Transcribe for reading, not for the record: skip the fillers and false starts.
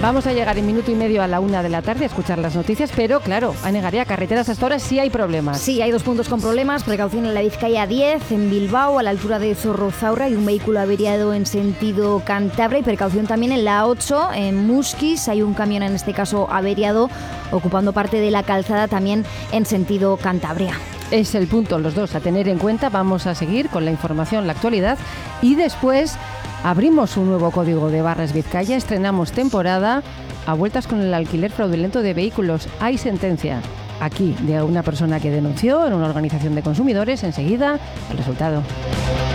Vamos a llegar en minuto y medio a la 1 de la tarde a escuchar las noticias, pero claro, a Neguarea, carreteras hasta ahora sí hay problemas. Sí, hay 2 puntos con problemas. Precaución en la Vizcaya 10, en Bilbao, a la altura de Zorrozaurra, y un vehículo averiado en sentido Cantabria. Y precaución también en la 8, en Muskiz, hay un camión en este caso averiado, ocupando parte de la calzada también en sentido Cantabria. Es el punto, los dos, a tener en cuenta. Vamos a seguir con la información, la actualidad, y después abrimos un nuevo código de barras Vizcaya, estrenamos temporada, a vueltas con el alquiler fraudulento de vehículos. Hay sentencia aquí de una persona que denunció en una organización de consumidores. Enseguida, el resultado.